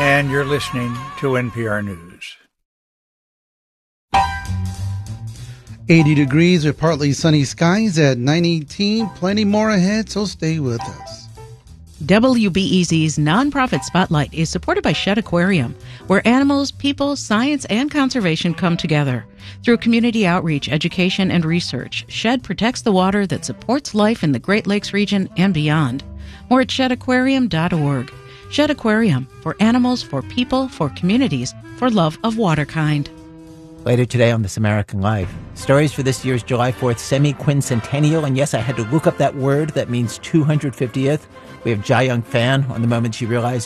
and you're listening to NPR News. 80 degrees with partly sunny skies at 9:18. Plenty more ahead, so stay with us. WBEZ's nonprofit Spotlight is supported by Shedd Aquarium, where animals, people, science, and conservation come together. Through community outreach, education, and research, Shedd protects the water that supports life in the Great Lakes region and beyond. More at sheddaquarium.org. Shedd Aquarium, for animals, for people, for communities, for love of waterkind. Later today on This American Life, stories for this year's July 4th semi-quincentennial. And yes, I had to look up that word that means 250th. We have Jia Young Fan on the moment she realized